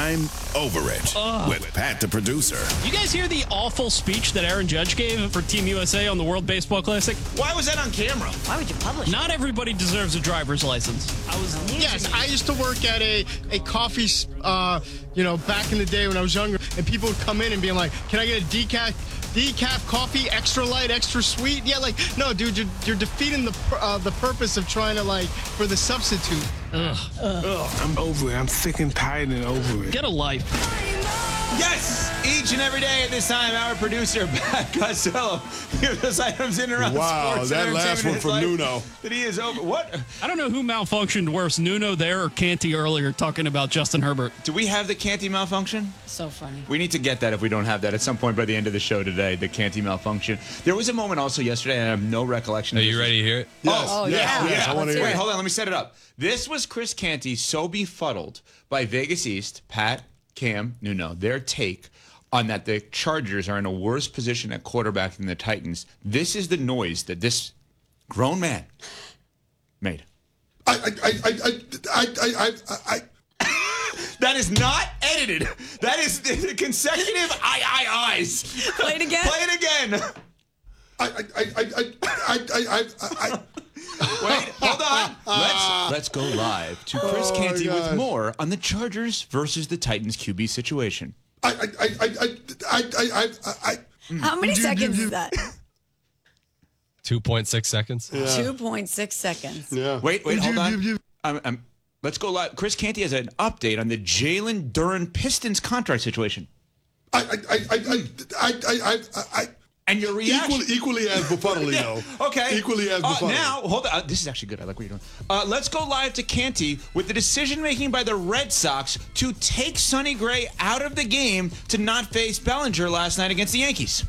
I'm Over It with Pat the producer. You guys hear the awful speech that Aaron Judge gave for Team USA on the World Baseball Classic? Why was that on camera? Why would you publish Not everybody deserves a driver's license. Yes, I used to work at a coffee, back in the day when I was younger, and people would come in and be like, "Can I get a decaf coffee, extra light, extra sweet?" Yeah, like, no, dude, you're defeating the purpose of trying to, for the substitute. I'm over it. I'm sick and tired and over it. Get a life. Yes! Each and every day at this time, our producer, Pat Costello, gives us items in and around Wow, sports that and last one entertainment from in his Nuno. life that he is over. What? I don't know who malfunctioned worse, Nuno there or Canty earlier talking about Justin Herbert. Do we have the Canty malfunction? So funny. We need to get that if we don't have that at some point by the end of the show today, the Canty malfunction. There was a moment also yesterday, and I have no recollection. Are you ready to hear it? Yes, Oh, yes, yeah. I want to hear Wait, it. hold on. Let me set it up. This was Chris Canty so befuddled by Vegas East, Pat, Cam, Nuno, their take on that the Chargers are in a worse position at quarterback than the Titans. This is the noise that this grown man made. That is not edited. That is the consecutive eyes. Play it again. Play it again. Wait, hold on. Let's go live to Chris Canty with more on the Chargers versus the Titans QB situation. How many seconds is that? 2.6 seconds. 2.6 seconds. Yeah. Wait, hold on. Let's go live. Chris Canty has an update on the Jalen Duren Pistons contract situation. And your reaction. Equally as befuddling, though. Okay. Equally as befuddling. Now, hold on. This is actually good. I like what you're doing. Let's go live to Canty with the decision-making by the Red Sox to take Sonny Gray out of the game to not face Bellinger last night against the Yankees.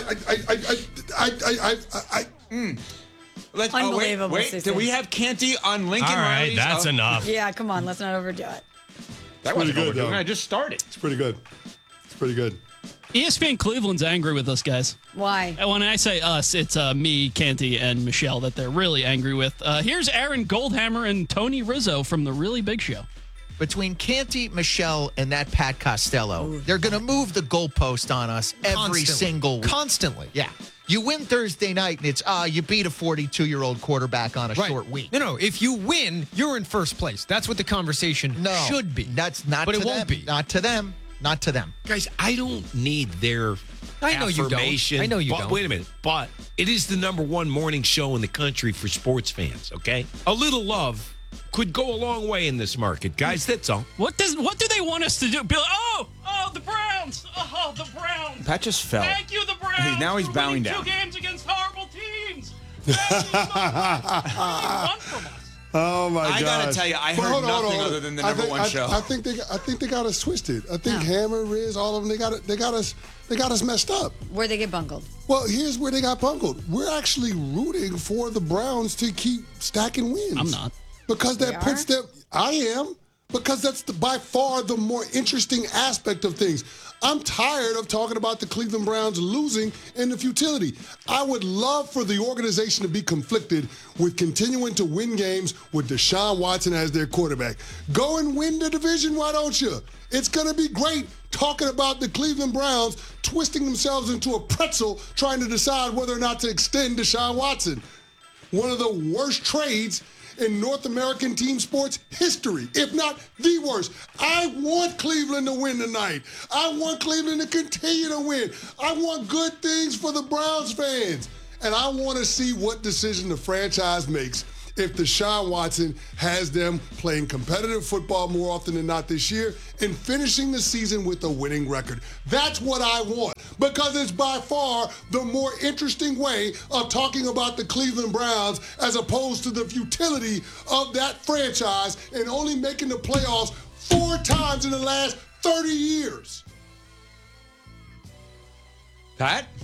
Unbelievable. Wait. Do we have Canty on Lincoln All right, Riley's? that's enough. Yeah, come on. Let's not overdo it. That pretty wasn't good, overdoing though. it. I just started. It's pretty good. It's pretty good. ESPN Cleveland's angry with us, guys. Why? And when I say us, it's me, Canty, and Michelle that they're really angry with. Here's Aaron Goldhammer and Tony Rizzo from The Really Big Show. Between Canty, Michelle, and that Pat Costello, they're going to move the goalpost on us every single week. Constantly. Yeah. You win Thursday night, and it's, you beat a 42-year-old quarterback on a short week. No, if you win, you're in first place. That's what the conversation should be. That's not but to it them. won't be. Not to them. Not to them. Guys, I don't need their I know you don't. affirmation. I know you but, don't. Wait a minute. But it is the #1 morning show in the country for sports fans, okay? A little love could go a long way in this market, guys. That's all. What do they want us to do? Be like, oh, the Browns. Oh, the Browns. Pat just fell. Thank you, the Browns. Now he's for bowing winning down. 2 games against horrible teams. Thank you so much. What do you want from us? Oh my God! I gotta tell you, I heard nothing other than the #1 show. I think they got us twisted. I think Hammer, Riz, all of them, they got us messed up. Where'd they get bungled? Well, here's where they got bungled. We're actually rooting for the Browns to keep stacking wins. I'm not. Because that puts them. I am. Because that's by far the more interesting aspect of things. I'm tired of talking about the Cleveland Browns losing and the futility. I would love for the organization to be conflicted with continuing to win games with Deshaun Watson as their quarterback. Go and win the division, why don't you? It's going to be great talking about the Cleveland Browns twisting themselves into a pretzel trying to decide whether or not to extend Deshaun Watson. One of the worst trades in North American team sports history, if not the worst. I want Cleveland to win tonight. I want Cleveland to continue to win. I want good things for the Browns fans. And I want to see what decision the franchise makes if Deshaun Watson has them playing competitive football more often than not this year and finishing the season with a winning record. That's what I want, because it's by far the more interesting way of talking about the Cleveland Browns as opposed to the futility of that franchise and only making the playoffs 4 times in the last 30 years. Pat?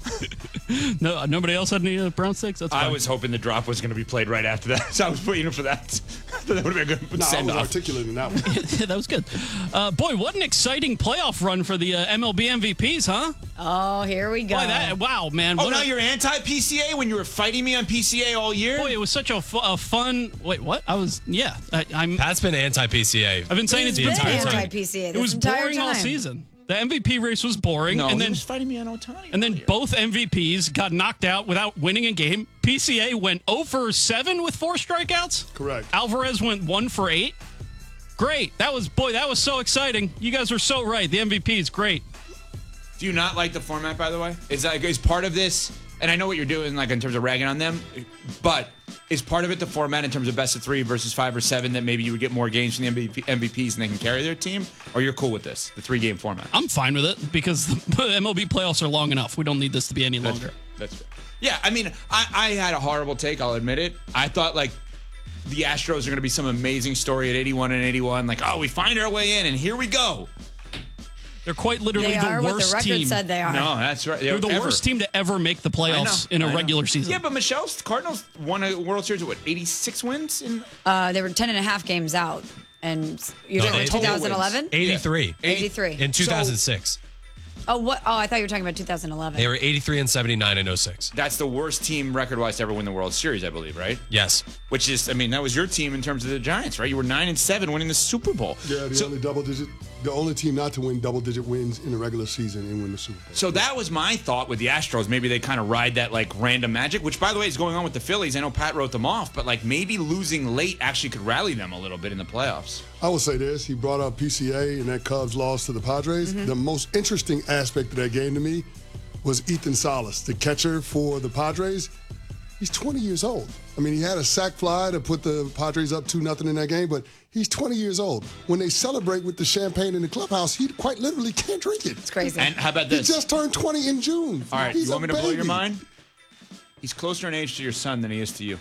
No, nobody else had any Browns takes? That's fine. I was hoping the drop was going to be played right after that, so I was waiting for that. That would have been a good No, I send was off. articulating that one. Yeah, that was good. Boy, what an exciting playoff run for the MLB MVPs, huh? Oh, here we go. Boy, wow, man. Oh, What now a- you're anti-PCA when you were fighting me on PCA all year? Boy, it was such a fun. Wait, what? I'm. Pat's been anti-PCA. I've been saying it's He's been been boring. anti-PCA It was this entire boring all time. season. The MVP race was boring, No, and he then was fighting me on Ohtani. and then earlier. both MVPs got knocked out without winning a game. PCA went 0 for 7 with 4 strikeouts. Correct. Alvarez went 1 for 8. Great. That was so exciting. You guys are so right. The MVP is great. Do you not like the format, by the way? Is part of this, and I know what you're doing, like in terms of ragging on them, but is part of it the format in terms of best of 3 versus 5 or 7 that maybe you would get more games from the MVPs and they can carry their team? Or you're cool with this, the 3-game format? I'm fine with it because the MLB playoffs are long enough. We don't need this to be any longer. That's fair. Yeah, I mean, I had a horrible take, I'll admit it. I thought, like, the Astros are going to be some amazing story at 81-81. Like, oh, we find our way in, and here we go. They're quite literally They are the what worst the record team. said they are. No, that's right. They're the worst team to ever make the playoffs in a regular season. Yeah, but Michelle's Cardinals won a World Series with, 86 wins? They were 10 and a half games out. And you're talking about 2011? 83. 83. In 2006. Oh, what? Oh, I thought you were talking about 2011. They were 83 and 79 in 06. That's the worst team record-wise to ever win the World Series, I believe, right? Yes. Which is, I mean, that was your team in terms of the Giants, right? You were 9-7 winning the Super Bowl. Yeah, the only team not to win double-digit wins in the regular season and win the Super Bowl. So that was my thought with the Astros. Maybe they kind of ride that like random magic, which by the way is going on with the Phillies. I know Pat wrote them off, but like maybe losing late actually could rally them a little bit in the playoffs. I will say this. He brought up PCA and that Cubs loss to the Padres. Mm-hmm. The most interesting aspect of that game to me was Ethan Salas, the catcher for the Padres. He's 20 years old. I mean, he had a sac fly to put the Padres up 2-0 in that game, but he's 20 years old. When they celebrate with the champagne in the clubhouse, he quite literally can't drink it. It's crazy. And how about He this? just turned 20 in June. All right, He's you want me a to blow your baby. mind? He's closer in age to your son than he is to you.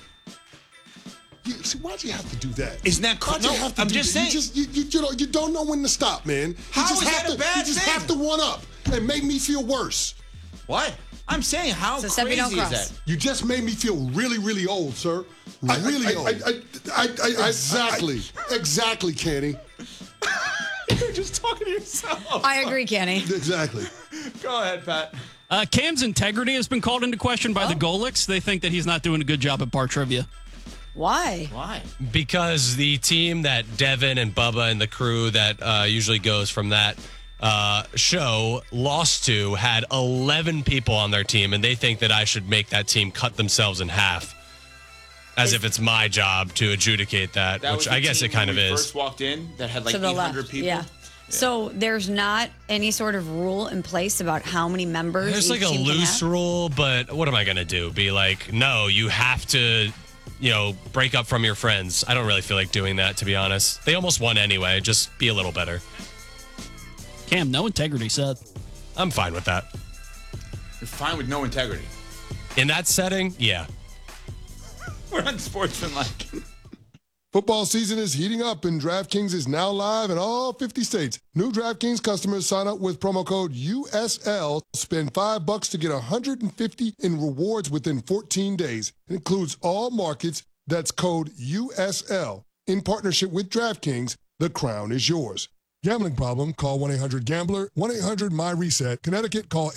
See, why'd you have to do that? Isn't that Why'd you have to I'm do just that? saying. You don't know when to stop, man. How you just is have that a bad You just thing? have to one up and make me feel worse. What? I'm saying, how So Seppi, crazy don't is cross. that? You just made me feel really, really old, sir. Really old. Exactly, Kenny. You're just talking to yourself. I agree, Kenny. Exactly. Go ahead, Pat. Cam's integrity has been called into question by the Golics. They think that he's not doing a good job at bar trivia. Why? Why? Because the team that Devin and Bubba and the crew that usually goes from that show lost to had 11 people on their team, and they think that I should make that team cut themselves in half. As if it's my job to adjudicate that, That was which the I guess team it kind when of we is. First walked in that had like To the 800 left. people. Yeah. So there's not any sort of rule in place about how many members There's each like a team can loose have? rule, but what am I going to do? Be like, no, you have to, break up from your friends. I don't really feel like doing that, to be honest. They almost won anyway. Just be a little better. Cam, no integrity, said. I'm fine with that. You're fine with no integrity. In that setting, yeah. We're unsportsmanlike. Football season is heating up, and DraftKings is now live in all 50 states. New DraftKings customers sign up with promo code USL. Spend $5 to get $150 in rewards within 14 days. It includes all markets. That's code USL. In partnership with DraftKings, the crown is yours. Gambling problem? Call 1-800-GAMBLER. 1-800-MY-RESET. Connecticut, call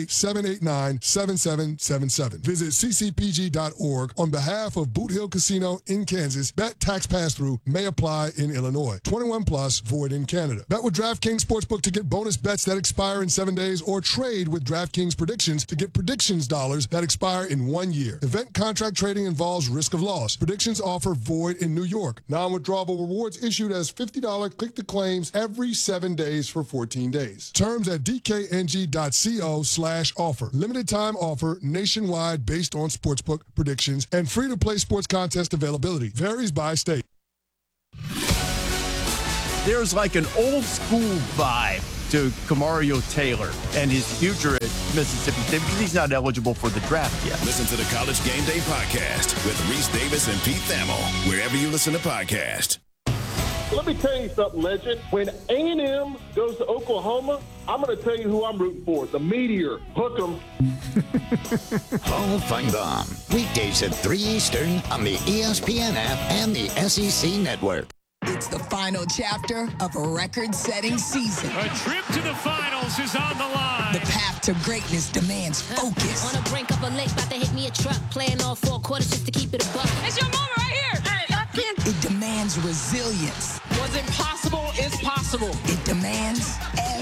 888-789-7777. Visit ccpg.org on behalf of Boot Hill Casino in Kansas. Bet tax pass-through may apply in Illinois. 21 plus, void in Canada. Bet with DraftKings Sportsbook to get bonus bets that expire in 7 days, or trade with DraftKings Predictions to get predictions dollars that expire in 1 year. Event contract trading involves risk of loss. Predictions offer void in New York. Non-withdrawable rewards issued as $50 click-to-claims every 7 days for 14 days. Terms at dkng.co/offer. Limited time offer nationwide based on sportsbook predictions and free-to-play sports contest availability. Varies by state. There's like an old school vibe to Kamario Taylor and his future at Mississippi State because he's not eligible for the draft yet. Listen to the College Game Day podcast with Reese Davis and Pete Thamel, wherever you listen to podcasts. Let me tell you something, Legend. When A&M goes to Oklahoma, I'm going to tell you who I'm rooting for. The Meteor. Hook 'em. Hall of Feinbaum. Weekdays at 3 Eastern on the ESPN app and the SEC network. It's the final chapter of a record-setting season. A trip to the finals is on the line. The path to greatness demands focus. On the brink of a lake, about to hit me a truck. Playing all 4 quarters just to keep it a buck. It's your moment right here. It demands resilience. What's impossible is possible. It demands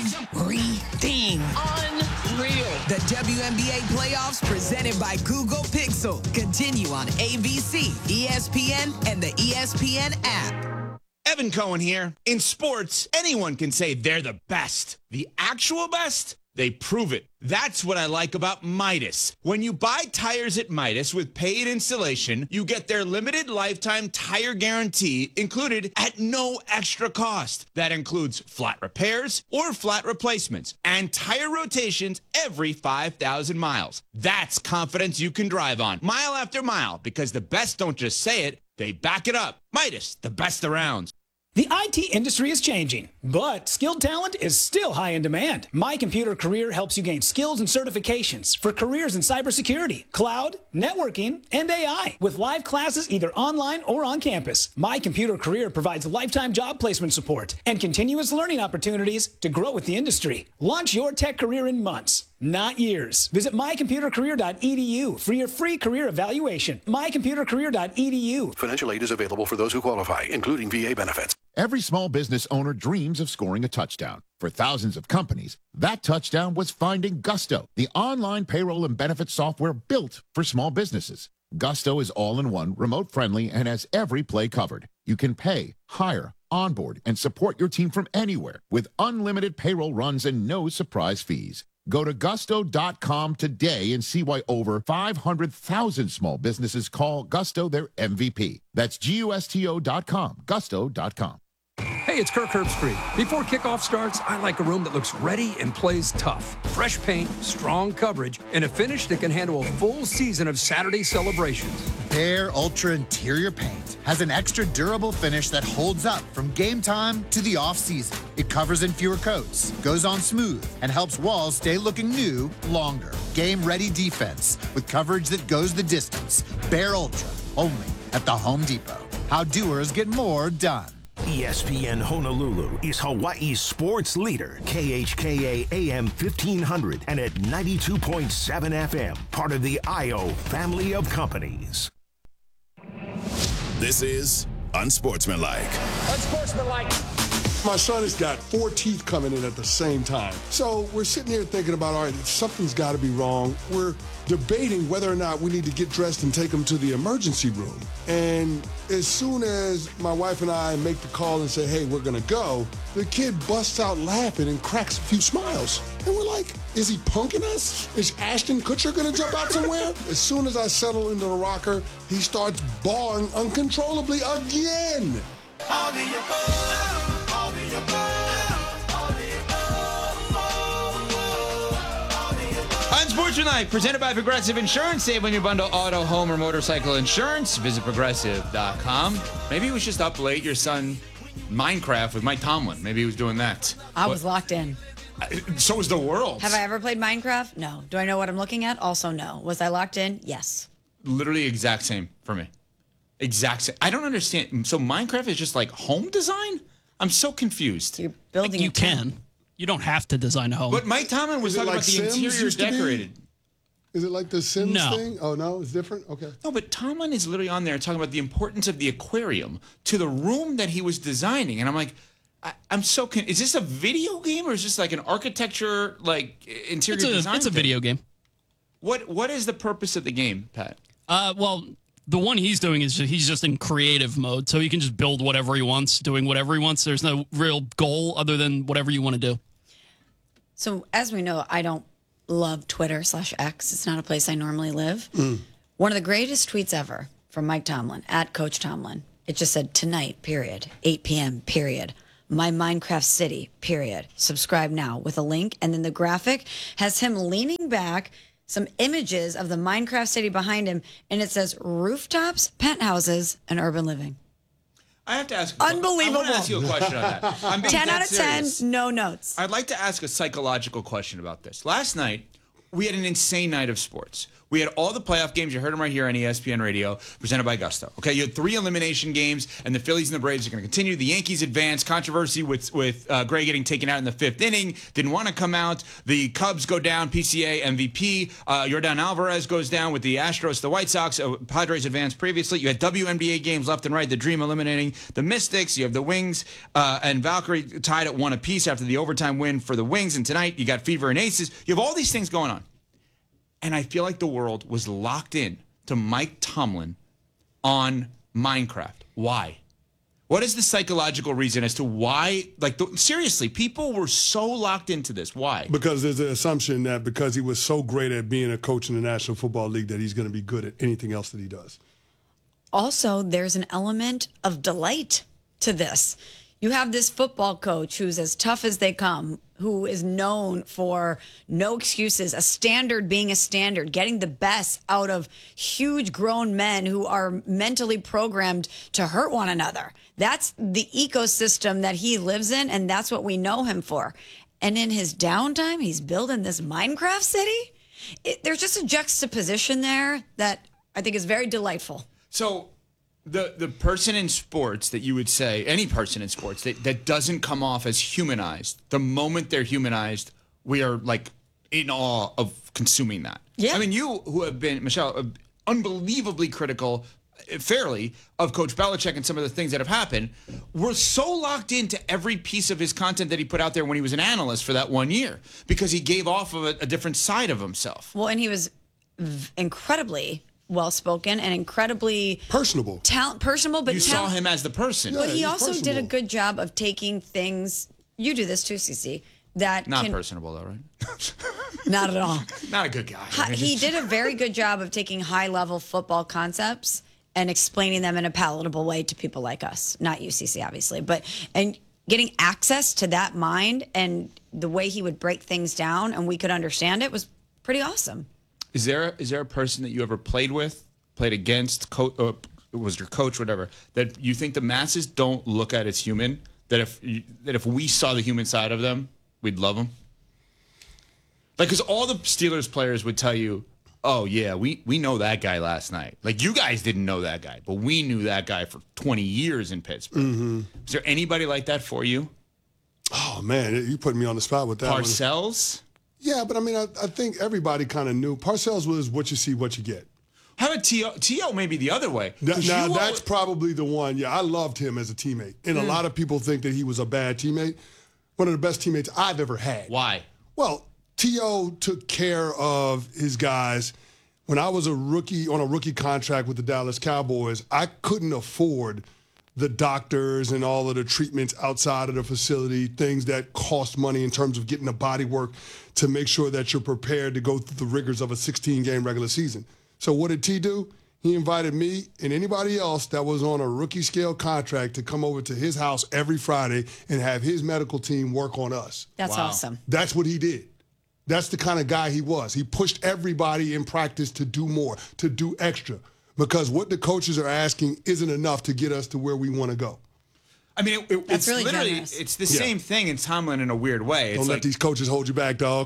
everything. Unreal. The WNBA playoffs presented by Google Pixel continue on ABC, ESPN, and the ESPN app. Evan Cohen here. In sports, anyone can say they're the best. The actual best? They prove it. That's what I like about Midas. When you buy tires at Midas with paid installation, you get their limited lifetime tire guarantee included at no extra cost. That includes flat repairs or flat replacements and tire rotations every 5,000 miles. That's confidence you can drive on mile after mile, because the best don't just say it, they back it up. Midas, the best around. The IT industry is changing, but skilled talent is still high in demand. My Computer Career helps you gain skills and certifications for careers in cybersecurity, cloud, networking, and AI, with live classes either online or on campus. My Computer Career provides lifetime job placement support and continuous learning opportunities to grow with the industry. Launch your tech career in months, not years. Visit mycomputercareer.edu for your free career evaluation. mycomputercareer.edu. Financial aid is available for those who qualify, including VA benefits. Every small business owner dreams of scoring a touchdown. For thousands of companies, that touchdown was finding Gusto, the online payroll and benefits software built for small businesses. Gusto is all-in-one, remote-friendly, and has every play covered. You can pay, hire, onboard, and support your team from anywhere with unlimited payroll runs and no surprise fees. Go to gusto.com today and see why over 500,000 small businesses call Gusto their MVP. That's GUSTO.com, gusto.com. Hey, it's Kirk Herbstreit. Before kickoff starts, I like a room that looks ready and plays tough. Fresh paint, strong coverage, and a finish that can handle a full season of Saturday celebrations. Behr Ultra Interior Paint has an extra durable finish that holds up from game time to the off-season. It covers in fewer coats, goes on smooth, and helps walls stay looking new longer. Game-ready defense with coverage that goes the distance. Behr Ultra, only at the Home Depot. How doers get more done. ESPN Honolulu is Hawaii's sports leader, KHKA AM 1500 and at 92.7 FM, part of the IO family of companies. This is Unsportsmanlike. Unsportsmanlike. My son has got 4 teeth coming in at the same time. So we're sitting here thinking about, all right, something's got to be wrong. We're debating whether or not we need to get dressed and take him to the emergency room. And as soon as my wife and I make the call and say, hey, we're going to go, the kid busts out laughing and cracks a few smiles. And we're like, is he punking us? Is Ashton Kutcher going to jump out somewhere? As soon as I settle into the rocker, he starts bawling uncontrollably again. I'll be your boy. Unsportsmanlike, presented by Progressive Insurance. Save on your bundle auto, home, or motorcycle insurance. Visit progressive.com. Maybe it was just up late your son Minecraft with Mike Tomlin. Maybe he was doing that. I was locked in. So was the world. Have I ever played Minecraft? No. Do I know what I'm looking at? Also, no. Was I locked in? Yes. Literally exact same for me. Exact same. I don't understand. So Minecraft is just like home design? I'm so confused. You're building you can. You don't have to design a home. But Mike Tomlin was talking about the interior decorated. Is it like the Sims No. thing? Oh, no? It's different? Okay. No, but Tomlin is literally on there talking about the importance of the aquarium to the room that he was designing. And I'm like, I'm so is this a video game or is this like an architecture, like interior design? It's a video game. What is the purpose of the game, Pat? Well, the one he's doing is he's just in creative mode, so he can just build whatever he wants, doing whatever he wants. There's no real goal other than whatever you want to do. So as we know, I don't love Twitter/X. It's not a place I normally live. One of the greatest tweets ever from Mike Tomlin, at Coach Tomlin. It just said, tonight, period, 8 p.m., period. My Minecraft City, period. Subscribe now with a link. And then the graphic has him leaning back, some images of the Minecraft City behind him, and it says rooftops, penthouses, and urban living. I have to ask. Unbelievable. I want to ask you a question on that. I'm being 10 dead out of serious. 10, no notes. I'd like to ask a psychological question about this. Last night, we had an insane night of sports. We had all the playoff games. You heard them right here on ESPN Radio, presented by Gusto. Okay, you had 3 elimination games, and the Phillies and the Braves are going to continue. The Yankees advance. Controversy with Gray getting taken out in the 5th inning. Didn't want to come out. The Cubs go down. PCA MVP. Yordan Alvarez goes down with the Astros, the White Sox. Padres advanced previously. You had WNBA games left and right. The Dream eliminating the Mystics. You have the Wings and Valkyrie tied at 1 apiece after the overtime win for the Wings. And tonight, you got Fever and Aces. You have all these things going on. And I feel like the world was locked in to Mike Tomlin on Minecraft. Why? What is the psychological reason as to why? Seriously, people were so locked into this. Why? Because there's an assumption that because he was so great at being a coach in the National Football League that he's going to be good at anything else that he does. Also, there's an element of delight to this. You have this football coach who's as tough as they come, who is known for no excuses, a standard being a standard, getting the best out of huge grown men who are mentally programmed to hurt one another. That's the ecosystem that he lives in, and that's what we know him for. And in his downtime, he's building this Minecraft city. There's just a juxtaposition there that I think is very delightful. So the person in sports that you would say, any person in sports that doesn't come off as humanized, the moment they're humanized, we are like in awe of consuming that. Yeah. I mean, you who have been, Michelle, unbelievably critical, fairly, of Coach Belichick and some of the things that have happened, we're so locked into every piece of his content that he put out there when he was an analyst for that 1 year because he gave off of a different side of himself. Well, and he was incredibly well-spoken and incredibly personable. Personable, but you saw him as the person. But he also personable. did a good job of taking things. You do this too, CC. That Not personable, though, right? Not at all. Not a good guy. He did a very good job of taking high-level football concepts and explaining them in a palatable way to people like us. Not you, CC, obviously, and getting access to that mind and the way he would break things down and we could understand it was pretty awesome. Is there a person that you ever played with, played against, was your coach, whatever, that you think the masses don't look at as human? That if we saw the human side of them, we'd love them? Like, because all the Steelers players would tell you, oh, yeah, we know that guy last night. Like, you guys didn't know that guy, but we knew that guy for 20 years in Pittsburgh. Mm-hmm. Is there anybody like that for you? Oh, man, you put me on the spot with that one. Parcells? Yeah, but I mean, I think everybody kind of knew. Parcells was what you see, what you get. How about T.O.? T.O. maybe the other way. Now, that's probably the one. Yeah, I loved him as a teammate. And a lot of people think that he was a bad teammate. One of the best teammates I've ever had. Why? Well, T.O. took care of his guys. When I was a rookie on a rookie contract with the Dallas Cowboys, I couldn't afford the doctors and all of the treatments outside of the facility, things that cost money in terms of getting the body work to make sure that you're prepared to go through the rigors of a 16-game regular season. So what did T do? He invited me and anybody else that was on a rookie scale contract to come over to his house every Friday and have his medical team work on us. That's awesome. That's what he did. That's the kind of guy he was. He pushed everybody in practice to do more, to do extra, because what the coaches are asking isn't enough to get us to where we want to go. I mean, it's really literally, generous. it's the same thing in Tomlin in a weird way. Don't let these coaches hold you back, dog.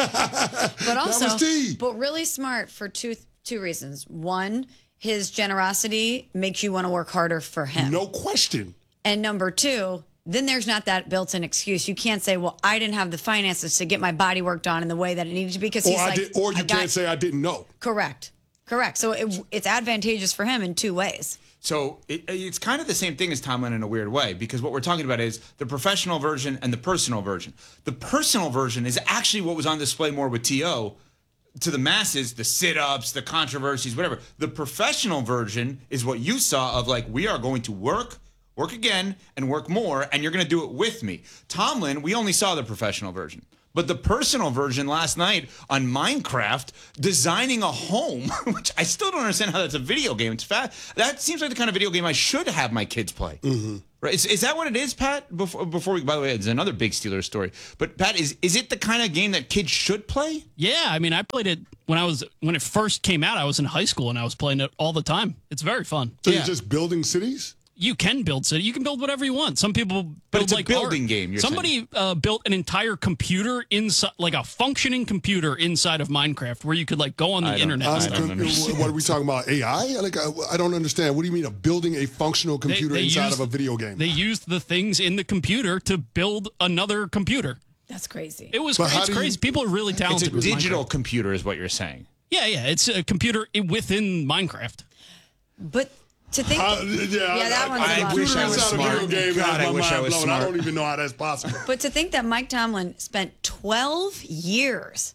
But also, that was T. but really smart for two reasons. One, his generosity makes you want to work harder for him. No question. And number two, then there's not that built-in excuse. You can't say, well, I didn't have the finances to get my body worked on in the way that it needed to be because he's or you can't say I didn't know. Correct. So it's advantageous for him in two ways. So it's kind of the same thing as Tomlin in a weird way, because what we're talking about is the professional version and the personal version. The personal version is actually what was on display more with T.O. to the masses, the sit-ups, the controversies, whatever. The professional version is what you saw of, like, we are going to work again, and work more, and you're going to do it with me. Tomlin, we only saw the professional version. But the personal version last night on Minecraft, designing a home, which I still don't understand how that's a video game. It's that seems like the kind of video game I should have my kids play. Mm-hmm. Right? Is that what it is, Pat? Before we, by the way, it's another big Steelers story. But Pat, is it the kind of game that kids should play? Yeah, I mean, I played it when it first came out. I was in high school and I was playing it all the time. It's very fun. So you're just building cities? You can build city. You can build whatever you want. Some people build But it's a like building art. game, you're Somebody built an entire computer inside, like a functioning computer inside of Minecraft, where you could like go on the internet. and stuff. What are we talking about? AI? Like I don't understand. What do you mean building a functional computer inside of a video game? They used the things in the computer to build another computer. That's crazy. It was crazy. People are really talented. It's a with digital Minecraft. computer is what you're saying. Yeah, it's a computer within Minecraft. But to think, that one's a lot. wish I was smart. God, I wish I was smart. I don't even know how that's possible. But to think that Mike Tomlin spent 12 years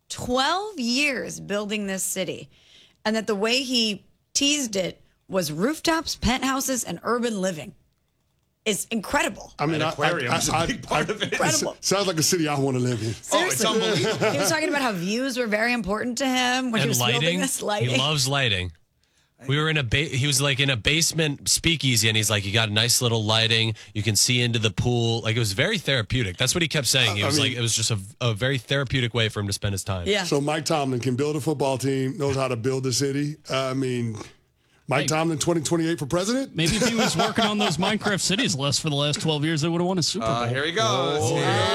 building this city, and that the way he teased it was rooftops, penthouses, and urban living is incredible. I mean, aquarium is a big part of it. Incredible. Sounds like a city I want to live in. Oh, it's unbelievable. He was talking about how views were very important to him when he was building this lighting. He loves lighting. We were in he was like in a basement speakeasy, and he's like, you got a nice little lighting. You can see into the pool. Like, it was very therapeutic. That's what he kept saying. He was it was just a very therapeutic way for him to spend his time. Yeah. So Mike Tomlin can build a football team, knows how to build a city. I mean, Mike Tomlin 2028 for president? Maybe if he was working on those Minecraft cities lists for the last 12 years, they would have won a Super Bowl. Here he goes.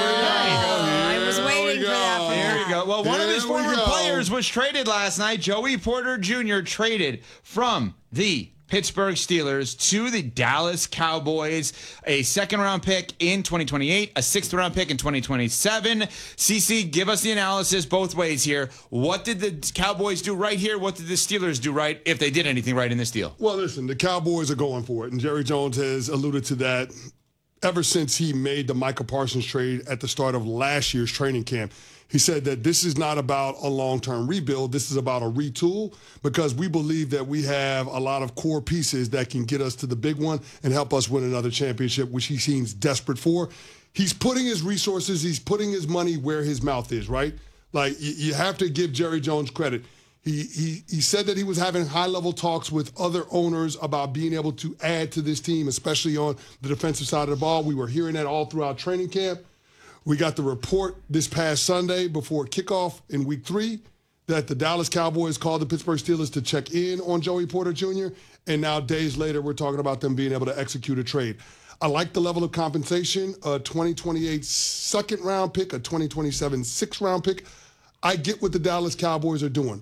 I was waiting for that. There you go. Well, one of his former players was traded last night. Joey Porter Jr. traded from the Pittsburgh Steelers to the Dallas Cowboys. A second-round pick in 2028, a sixth-round pick in 2027. CC, give us the analysis both ways here. What did the Cowboys do right here? What did the Steelers do right, if they did anything right in this deal? Well, listen, the Cowboys are going for it, and Jerry Jones has alluded to that ever since he made the Micah Parsons trade at the start of last year's training camp. He said that this is not about a long-term rebuild. This is about a retool, because we believe that we have a lot of core pieces that can get us to the big one and help us win another championship, which he seems desperate for. He's putting his resources, he's putting his money where his mouth is, right? Like, you have to give Jerry Jones credit. He said that he was having high-level talks with other owners about being able to add to this team, especially on the defensive side of the ball. We were hearing that all throughout training camp. We got the report this past Sunday before kickoff in Week 3 that the Dallas Cowboys called the Pittsburgh Steelers to check in on Joey Porter Jr., and now days later we're talking about them being able to execute a trade. I like the level of compensation, a 2028 second-round pick, a 2027 sixth-round pick. I get what the Dallas Cowboys are doing.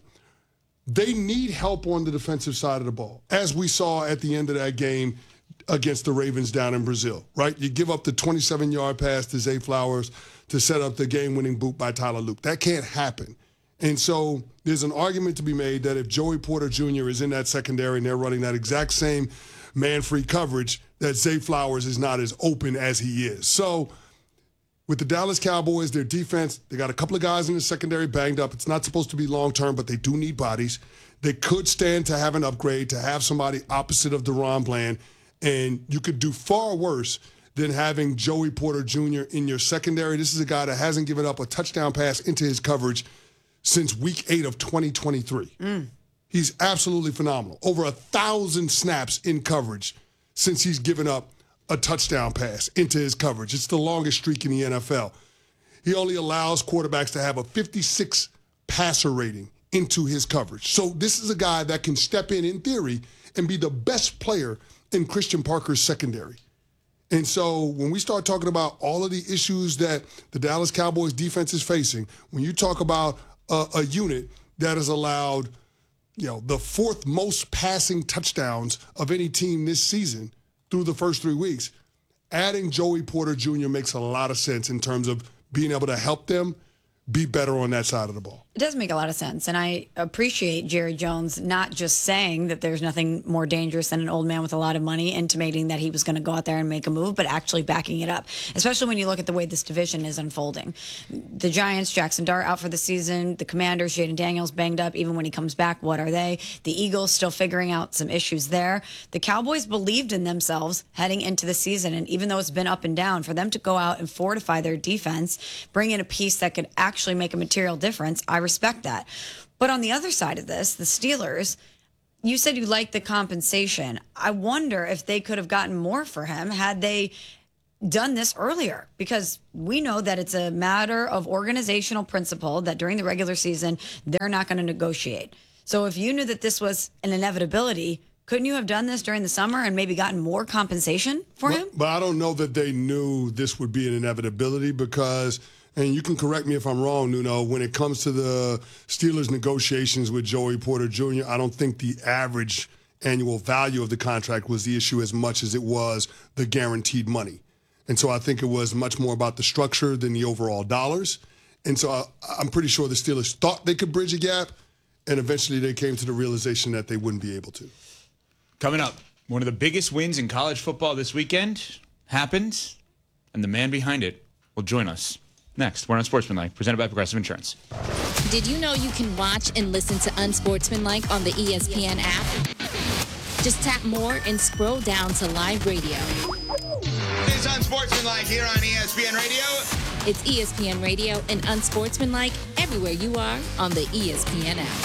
They need help on the defensive side of the ball, as we saw at the end of that game against the Ravens down in Brazil, right? You give up the 27-yard pass to Zay Flowers to set up the game-winning boot by Tyler Luke. That can't happen. And so there's an argument to be made that if Joey Porter Jr. is in that secondary and they're running that exact same man-free coverage, that Zay Flowers is not as open as he is. So with the Dallas Cowboys, their defense, they got a couple of guys in the secondary banged up. It's not supposed to be long-term, but they do need bodies. They could stand to have an upgrade, to have somebody opposite of DaRon Bland. And you could do far worse than having Joey Porter Jr. in your secondary. This is a guy that hasn't given up a touchdown pass into his coverage since Week 8 of 2023. He's absolutely phenomenal. Over 1,000 snaps in coverage since he's given up a touchdown pass into his coverage. It's the longest streak in the NFL. He only allows quarterbacks to have a 56 passer rating into his coverage. So this is a guy that can step in theory, and be the best player in Christian Parker's secondary. And so when we start talking about all of the issues that the Dallas Cowboys defense is facing, when you talk about a unit that has allowed, the fourth most passing touchdowns of any team this season through the first 3 weeks, adding Joey Porter Jr. makes a lot of sense in terms of being able to help them be better on that side of the ball. It does make a lot of sense, and I appreciate Jerry Jones not just saying that there's nothing more dangerous than an old man with a lot of money intimating that he was going to go out there and make a move, but actually backing it up, especially when you look at the way this division is unfolding. The Giants, Jackson Dart out for the season. The Commanders, Jaden Daniels banged up. Even when he comes back, what are they? The Eagles still figuring out some issues there. The Cowboys believed in themselves heading into the season, and even though it's been up and down, for them to go out and fortify their defense, bring in a piece that could actually make a material difference, I respect that. But on the other side of this, the Steelers, you said you liked the compensation. I wonder if they could have gotten more for him had they done this earlier, because we know that it's a matter of organizational principle that during the regular season, they're not going to negotiate. So if you knew that this was an inevitability, Couldn't you have done this during the summer and maybe gotten more compensation for him? But I don't know that they knew this would be an inevitability because, and you can correct me if I'm wrong, Nuno, when it comes to the Steelers negotiations with Joey Porter Jr., I don't think the average annual value of the contract was the issue as much as it was the guaranteed money. And so I think it was much more about the structure than the overall dollars. And so I'm pretty sure the Steelers thought they could bridge a gap, and eventually they came to the realization that they wouldn't be able to. Coming up, one of the biggest wins in college football this weekend happened, and the man behind it will join us next. We're on Sportsmanlike, presented by Progressive Insurance. Did you know you can watch and listen to Unsportsmanlike on the ESPN app? Just tap more and scroll down to live radio. It's Unsportsmanlike here on ESPN Radio. It's ESPN Radio and Unsportsmanlike everywhere you are on the ESPN app.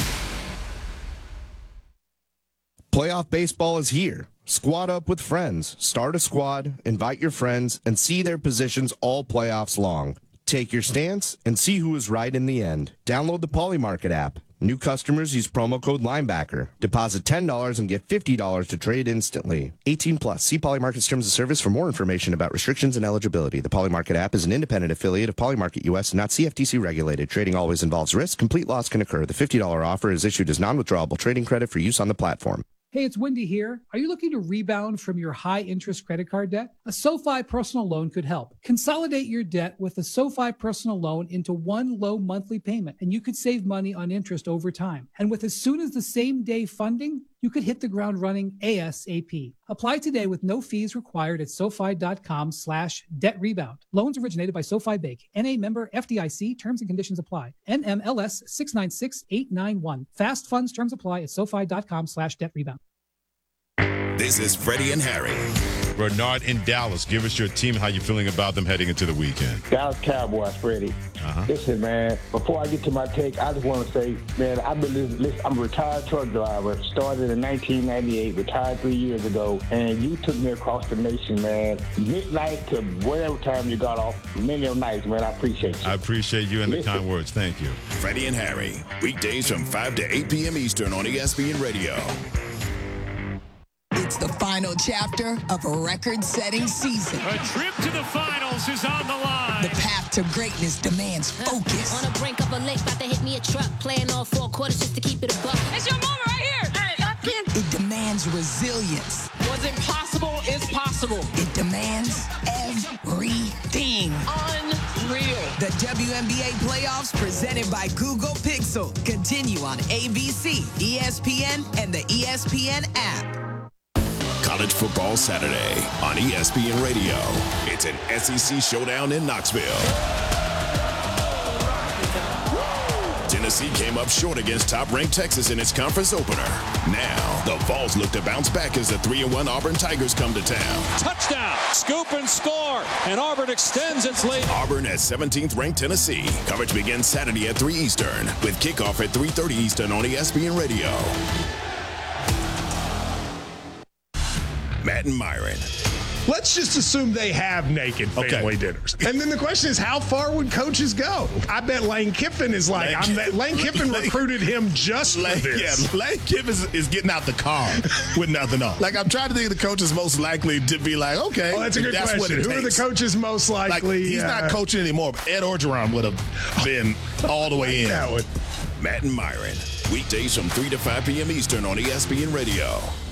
Playoff baseball is here. Squad up with friends. Start a squad, invite your friends, and see their positions all playoffs long. Take your stance and see who is right in the end. Download the Polymarket app. New customers use promo code Linebacker. Deposit $10 and get $50 to trade instantly. 18 plus. See Polymarket's terms of service for more information about restrictions and eligibility. The Polymarket app is an independent affiliate of Polymarket US and not CFTC regulated. Trading always involves risk. Complete loss can occur. The $50 offer is issued as non-withdrawable trading credit for use on the platform. Hey, it's Wendy here. Are you looking to rebound from your high-interest credit card debt? A SoFi personal loan could help. Consolidate your debt with a SoFi personal loan into one low monthly payment, and you could save money on interest over time. And with as soon as the same day funding, you could hit the ground running ASAP. Apply today with no fees required at SoFi.com/debt rebound. Loans originated by SoFi Bank. NA member FDIC. Terms and conditions apply. NMLS 696891. Fast funds terms apply at SoFi.com/debt rebound. This is Freddie and Harry. Bernard in Dallas. Give us your team. How you feeling about them heading into the weekend? Dallas Cowboys, Freddie. Listen, man, before I get to my take, I just want to say, man, I've been listening. I'm a retired truck driver. Started in 1998, retired 3 years ago, and you took me across the nation, man. Midnight to whatever time you got off. Many of nights, man. I appreciate you. I appreciate you and the kind words. Thank you. Freddie and Harry. Weekdays from 5 to 8 p.m. Eastern on ESPN Radio. It's the final chapter of a record-setting season. A trip to the finals is on the line. The path to greatness demands focus. On the brink of a lake, about to hit me a truck. Playing all 4 quarters just to keep it a buck. It's your moment right here. It demands resilience. What's impossible is possible. It demands everything. Unreal. The WNBA playoffs presented by Google Pixel continue on ABC, ESPN, and the ESPN app. College Football Saturday on ESPN Radio. It's an SEC showdown in Knoxville. Tennessee came up short against top-ranked Texas in its conference opener. Now, the Vols look to bounce back as the 3-1 Auburn Tigers come to town. Touchdown, scoop and score, and Auburn extends its lead. Auburn at 17th-ranked Tennessee. Coverage begins Saturday at 3 Eastern with kickoff at 3:30 Eastern on ESPN Radio. Matt and Myron. Let's just assume they have naked family dinners. And then the question is, how far would coaches go? I bet Lane Kiffin is like, Lane Kiffin recruited him just for this. Yeah, Lane Kiffin is getting out the car with nothing on. Like, I'm trying to think of the coaches most likely to be like, okay. Well, that's a good question. Who are the coaches most likely? Like, he's not coaching anymore, but Ed Orgeron would have been all the way in. Matt and Myron. Weekdays from 3 to 5 p.m. Eastern on ESPN Radio.